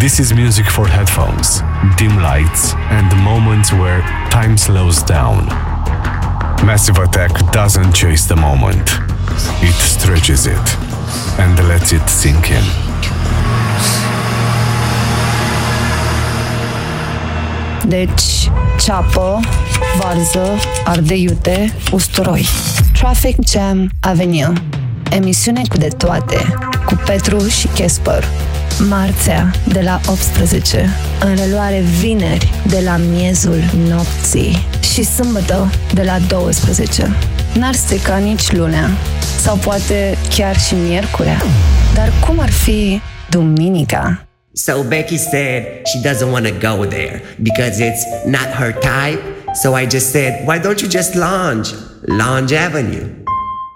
This is music for headphones, dim lights, and the moments where time slows down. Massive Attack doesn't chase the moment. It stretches it and lets it sink in. Deci, ceapă, varză, ardei iute, usturoi. Traffic Jam Avenue. Emisiune cu de toate, cu Petru și Casper. Marțea, de la 18, în reluare vineri, de la miezul nopții și sâmbătă, de la 12. N-ar strica nici lunea, sau poate chiar și miercurea. Dar cum ar fi duminica? So Becky said she doesn't want to go there because it's not her type. So I just said, why don't you just lounge Avenue?